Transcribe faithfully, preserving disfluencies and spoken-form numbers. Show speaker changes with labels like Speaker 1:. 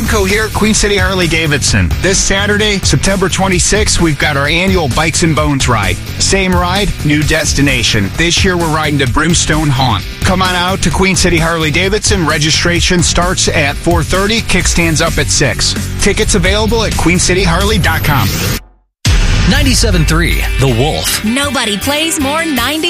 Speaker 1: Simcoe here at Queen City Harley-Davidson. This Saturday, September twenty-sixth, we've got our annual Bikes and Bones ride. Same ride, new destination. This year we're riding to Brimstone Haunt. Come on out to Queen City Harley-Davidson. Registration starts at four thirty, kickstands up at six. Tickets available at queen city harley dot com.
Speaker 2: ninety-seven point three The Wolf.
Speaker 3: Nobody plays more ninety.